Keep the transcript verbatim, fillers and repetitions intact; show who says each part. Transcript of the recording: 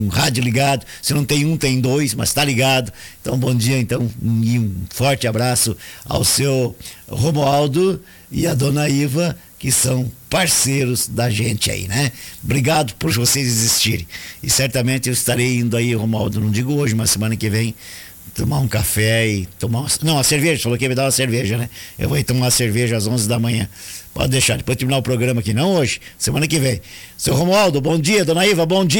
Speaker 1: um rádio ligado, se não tem um, tem dois, mas tá ligado. Então, bom dia, então, e um forte abraço ao seu Romualdo e a dona Iva, que são parceiros da gente aí, né? Obrigado por vocês existirem. E certamente eu estarei indo aí, Romualdo, não digo hoje, mas semana que vem, tomar um café e tomar uma... Não, a cerveja, falou que ia me dar uma cerveja, né? Eu vou ir tomar uma cerveja às onze da manhã. Pode deixar, depois terminar o programa aqui, não hoje, semana que vem. Seu Romualdo, bom dia, dona Iva, bom dia.